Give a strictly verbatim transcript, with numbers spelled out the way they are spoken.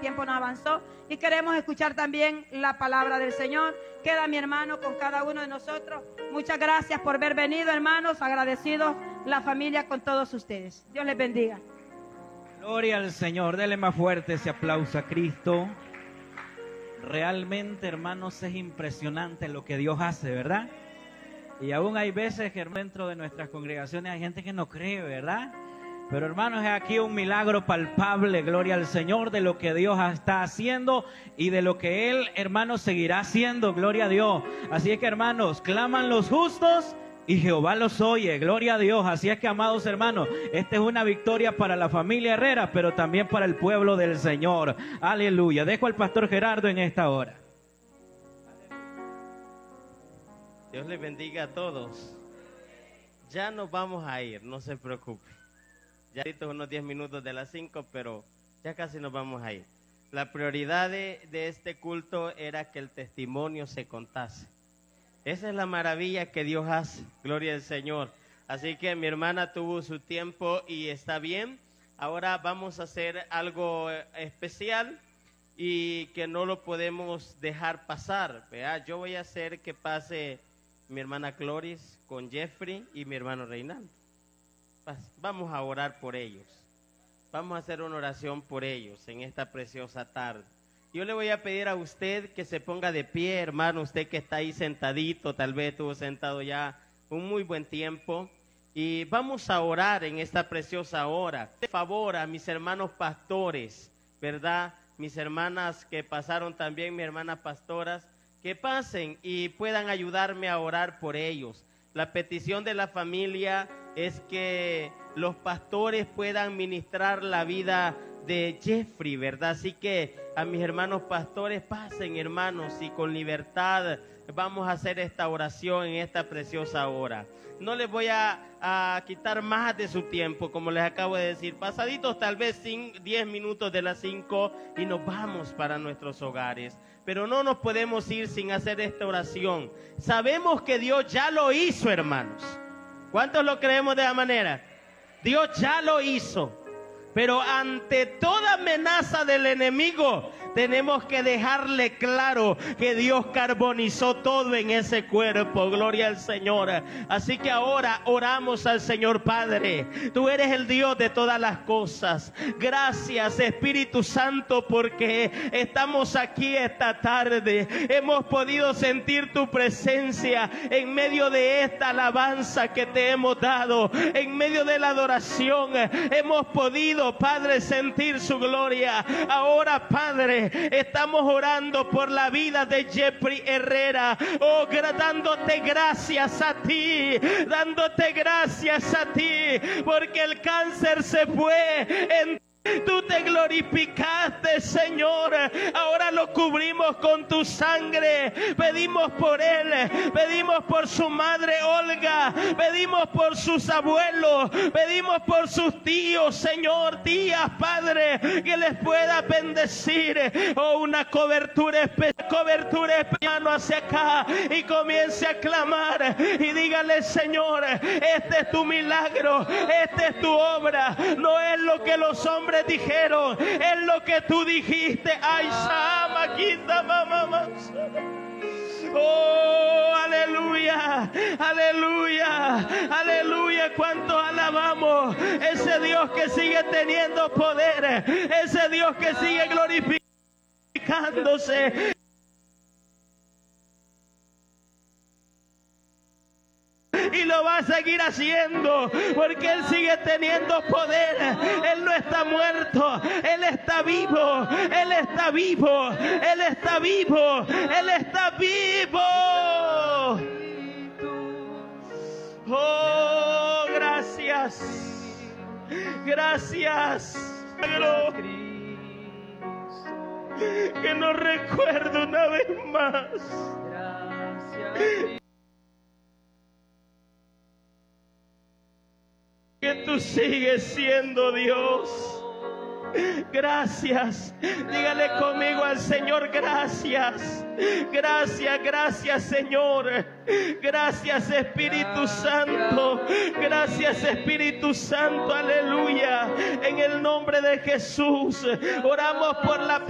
tiempo nos avanzó y queremos escuchar también la palabra del Señor. Queda mi hermano con cada uno de nosotros. Muchas gracias por haber venido, hermanos. Agradecidos la familia con todos ustedes. Dios les bendiga. Gloria al Señor. Dele más fuerte ese aplauso a Cristo. Realmente, hermanos, es impresionante lo que Dios hace, ¿verdad? Y aún hay veces que dentro de nuestras congregaciones hay gente que no cree, ¿verdad? Pero hermanos, es aquí un milagro palpable, gloria al Señor, de lo que Dios está haciendo y de lo que Él, hermanos, seguirá haciendo, gloria a Dios. Así es que, hermanos, claman los justos y Jehová los oye, gloria a Dios. Así es que, amados hermanos, esta es una victoria para la familia Herrera, pero también para el pueblo del Señor. Aleluya. Dejo al pastor Gerardo en esta hora. Dios les bendiga a todos. Ya nos vamos a ir, no se preocupe. Ya ahorita unos diez minutos de las cinco, pero ya casi nos vamos a ir. La prioridad de, de este culto era que el testimonio se contase. Esa es la maravilla que Dios hace, gloria al Señor. Así que mi hermana tuvo su tiempo y está bien. Ahora vamos a hacer algo especial y que no lo podemos dejar pasar, ¿verdad? Yo voy a hacer que pase mi hermana Cloris con Jeffrey y mi hermano Reinaldo. Vamos a orar por ellos. Vamos a hacer una oración por ellos en esta preciosa tarde. Yo le voy a pedir a usted que se ponga de pie, hermano, usted que está ahí sentadito, tal vez estuvo sentado ya un muy buen tiempo. Y vamos a orar en esta preciosa hora. Por favor, a mis hermanos pastores, ¿verdad? Mis hermanas que pasaron también, mis hermanas pastoras, que pasen y puedan ayudarme a orar por ellos. La petición de la familia es que los pastores puedan ministrar la vida de Jeffrey, ¿verdad? Así que a mis hermanos pastores, pasen, hermanos, y con libertad vamos a hacer esta oración en esta preciosa hora. No les voy a, a quitar más de su tiempo, como les acabo de decir, pasaditos tal vez diez minutos de las cinco y nos vamos para nuestros hogares. Pero no nos podemos ir sin hacer esta oración. Sabemos que Dios ya lo hizo, hermanos. ¿Cuántos lo creemos de esa manera? Dios ya lo hizo. Pero ante toda amenaza del enemigo, tenemos que dejarle claro que Dios carbonizó todo en ese cuerpo. Gloria al Señor. Así que ahora oramos al Señor. Padre, tú eres el Dios de todas las cosas. Gracias, Espíritu Santo, porque estamos aquí esta tarde. Hemos podido sentir tu presencia en medio de esta alabanza que te hemos dado. En medio de la adoración hemos podido, Padre, sentir su gloria. Ahora, Padre, estamos orando por la vida de Jeffrey Herrera. Oh, dándote gracias a ti, dándote gracias a ti, porque el cáncer se fue en tú te glorificaste, Señor. Ahora lo cubrimos con tu sangre. Pedimos por él, pedimos por su madre Olga, pedimos por sus abuelos, pedimos por sus tíos, Señor, tías, Padre, que les pueda bendecir. Oh, una cobertura especial, cobertura especial hacia acá, y comience a clamar y dígale: Señor, este es tu milagro, esta es tu obra. No es lo que los hombres dijeron, es lo que tú dijiste. Ay, Shama, quita, mamá. Oh, aleluya, aleluya, aleluya. Cuánto alabamos ese Dios que sigue teniendo poder, ese Dios que sigue glorificándose. Y lo va a seguir haciendo, porque Él sigue teniendo poder. Él no está muerto, Él está vivo, Él está vivo, Él está vivo, Él está vivo. Oh, gracias, gracias. Que nos recuerdo una vez más. Gracias. Que tú sigues siendo Dios. Gracias. Dígale conmigo al Señor: gracias. Gracias, gracias, Señor. Gracias, Espíritu Santo. Gracias, Espíritu Santo. Aleluya. En el nombre de Jesús oramos por la